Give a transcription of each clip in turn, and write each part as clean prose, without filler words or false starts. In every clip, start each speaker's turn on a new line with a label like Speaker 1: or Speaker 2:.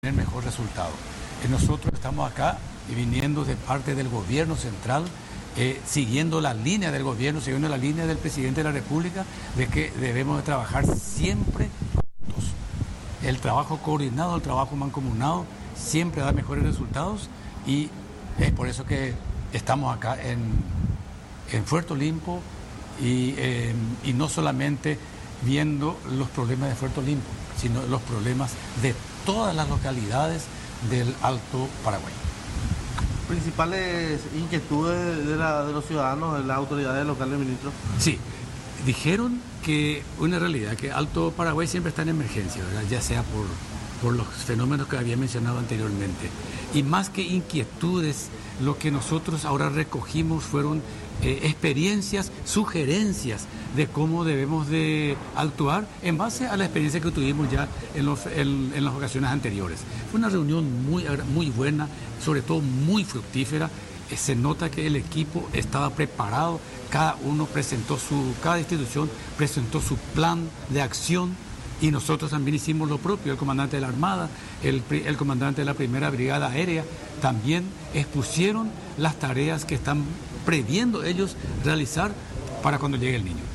Speaker 1: tener mejor resultado. Nosotros estamos acá y viniendo de parte del gobierno central, siguiendo la línea del gobierno, siguiendo la línea del presidente de la República, de que debemos de trabajar siempre juntos. El trabajo coordinado, el trabajo mancomunado, siempre da mejores resultados y es por eso que estamos acá en Puerto Limpo y no solamente viendo los problemas de Puerto Limpo, sino los problemas de todas las localidades del Alto Paraguay.
Speaker 2: Principales inquietudes de los ciudadanos, de las autoridades locales, ministro.
Speaker 1: Sí, dijeron que una realidad, que Alto Paraguay siempre está en emergencia, ¿verdad? Ya sea por los fenómenos que había mencionado anteriormente. Y más que inquietudes, lo que nosotros ahora recogimos fueron experiencias, sugerencias de cómo debemos de actuar en base a la experiencia que tuvimos ya en las ocasiones anteriores. Fue una reunión muy buena, sobre todo muy fructífera. Se nota que el equipo estaba preparado, cada institución presentó su plan de acción y nosotros también hicimos lo propio. El comandante de la Armada, el comandante de la Primera Brigada Aérea también expusieron las tareas que están previendo ellos realizar para cuando llegue el niño.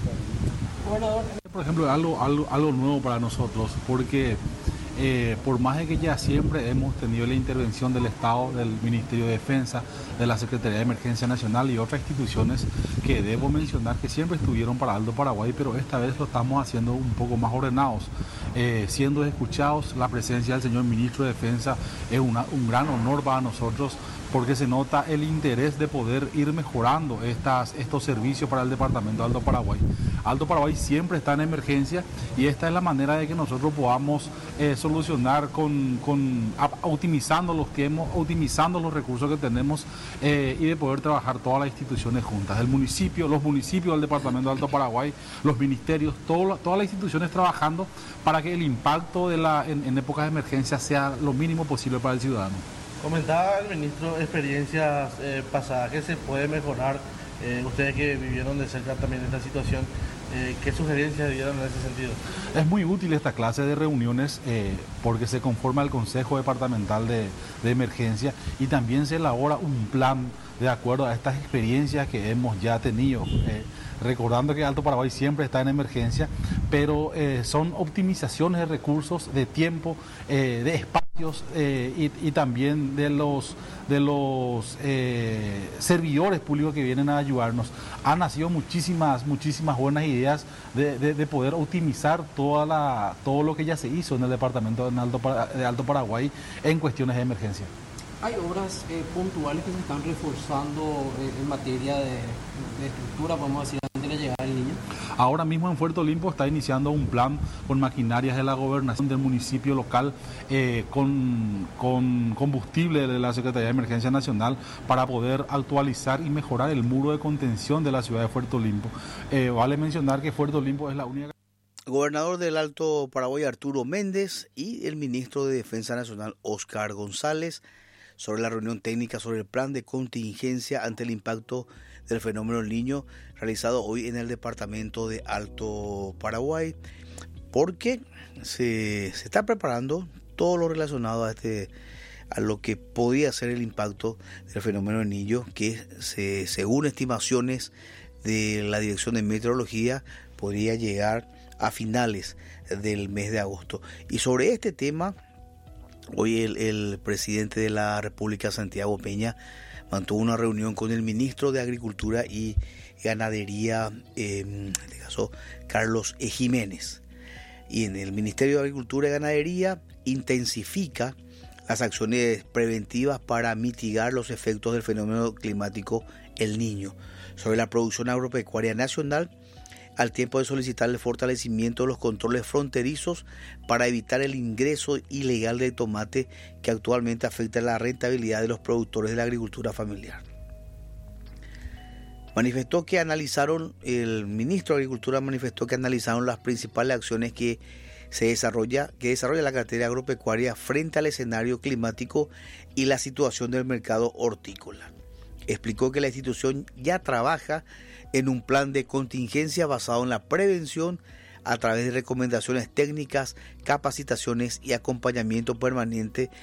Speaker 3: Por ejemplo, algo nuevo para nosotros, porque por más de que ya siempre hemos tenido la intervención del Estado, del Ministerio de Defensa, de la Secretaría de Emergencia Nacional y otras instituciones que debo mencionar que siempre estuvieron para Alto Paraguay, pero esta vez lo estamos haciendo un poco más ordenados, siendo escuchados. La presencia del señor Ministro de Defensa es un gran honor para nosotros, porque se nota el interés de poder ir mejorando estos servicios para el departamento de Alto Paraguay. Alto Paraguay siempre está en emergencia y esta es la manera de que nosotros podamos solucionar optimizando los tiempos, optimizando los recursos que tenemos y de poder trabajar todas las instituciones juntas, los municipios del departamento de Alto Paraguay, los ministerios, todas las instituciones trabajando para que el impacto en épocas de emergencia sea lo mínimo posible para el ciudadano.
Speaker 2: Comentaba el ministro experiencias pasadas que se puede mejorar. Ustedes que vivieron de cerca también esta situación, ¿qué sugerencias dieron en ese sentido?
Speaker 3: Es muy útil esta clase de reuniones porque se conforma el Consejo Departamental de Emergencia y también se elabora un plan de acuerdo a estas experiencias que hemos ya tenido. Recordando que Alto Paraguay siempre está en emergencia, pero son optimizaciones de recursos, de tiempo, de espacios y también de los servidores públicos que vienen a ayudarnos. Han nacido muchísimas buenas ideas de poder optimizar todo lo que ya se hizo en el departamento de Alto Paraguay en cuestiones de emergencia.
Speaker 4: Hay obras puntuales que se están reforzando en materia de estructura, podemos decir, antes de llegar al niño.
Speaker 3: Ahora mismo en Puerto Limpo está iniciando un plan con maquinarias de la gobernación del municipio local, con combustible de la Secretaría de Emergencia Nacional para poder actualizar y mejorar el muro de contención de la ciudad de Puerto Limpo. Vale mencionar que Puerto Limpo es la única...
Speaker 5: Gobernador del Alto Paraguay, Arturo Méndez, y el ministro de Defensa Nacional, Óscar González, sobre la reunión técnica sobre el plan de contingencia ante el impacto del fenómeno del Niño realizado hoy en el departamento de Alto Paraguay, porque se está preparando todo lo relacionado a lo que podía ser el impacto del fenómeno del Niño, que según estimaciones de la Dirección de Meteorología podría llegar a finales del mes de agosto. Y sobre este tema, hoy el presidente de la República, Santiago Peña, mantuvo una reunión con el ministro de Agricultura y Ganadería, en este caso Carlos Jiménez. Y en el Ministerio de Agricultura y Ganadería intensifica las acciones preventivas para mitigar los efectos del fenómeno climático El Niño sobre la producción agropecuaria nacional, al tiempo de solicitar el fortalecimiento de los controles fronterizos para evitar el ingreso ilegal de tomate que actualmente afecta la rentabilidad de los productores de la agricultura familiar. El ministro de Agricultura manifestó que analizaron las principales acciones que desarrolla la cartera agropecuaria frente al escenario climático y la situación del mercado hortícola. Explicó que la institución ya trabaja en un plan de contingencia basado en la prevención a través de recomendaciones técnicas, capacitaciones y acompañamiento permanente